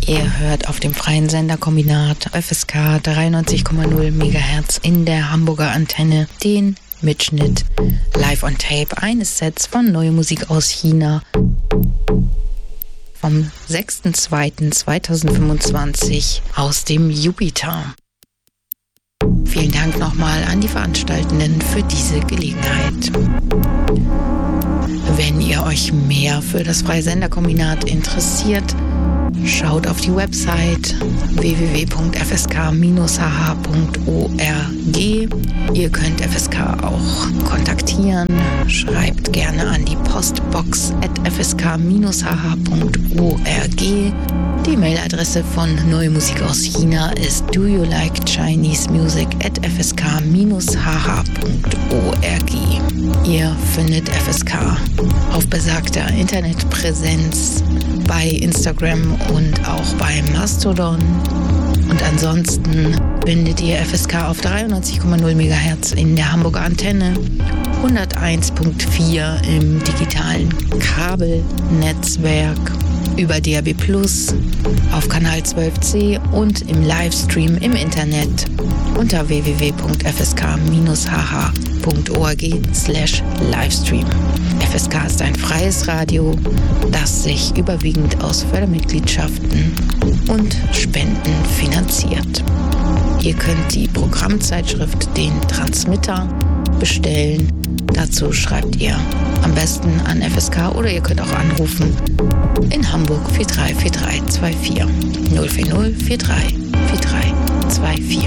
Ihr hört auf dem freien Senderkombinat FSK 93,0 MHz in der Hamburger Antenne den Mitschnitt live on tape eines Sets von Neue Musik aus China vom 6.2.2025 aus dem Jupiter. Vielen Dank nochmal an die Veranstaltenden für diese Gelegenheit. Wenn ihr euch mehr für das freie Senderkombinat interessiert, schaut auf die Website www.fsk-hh.org. Ihr könnt FSK auch kontaktieren. Schreibt gerne an die Postbox @fsk-hh.org. Die Mailadresse von Neue Musik aus China ist doyoulikeChinesemusic@fsk-hh.org. Ihr findet FSK auf besagter Internetpräsenz bei Instagram und auch bei Mastodon. Und ansonsten findet ihr FSK auf 93,0 MHz in der Hamburger Antenne, 101.4 im digitalen Kabelnetzwerk, über DAB+, auf Kanal 12C und im Livestream im Internet unter www.fsk-hh.org/Livestream. FSK ist ein freies Radio, das sich überwiegend aus Fördermitgliedschaften und Spenden finanziert. Ihr könnt die Programmzeitschrift Den Transmitter bestellen. Dazu schreibt ihr am besten an FSK oder ihr könnt auch anrufen in Hamburg 434324 040 43 4324.